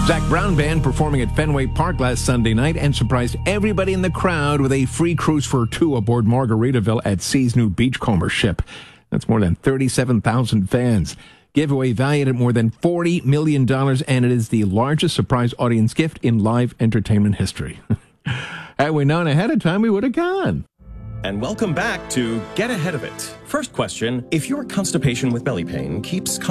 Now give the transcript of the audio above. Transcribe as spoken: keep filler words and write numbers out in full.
Zac Brown Band performing at Fenway Park last Sunday night and surprised everybody in the crowd with a free cruise for two aboard Margaritaville at Sea's new Beachcomber ship. That's more than thirty-seven thousand fans. Giveaway valued at more than forty million dollars, and it is the largest surprise audience gift in live entertainment history. Had we known ahead of time, we would have gone. And welcome back to Get Ahead of It. First question, if your constipation with belly pain keeps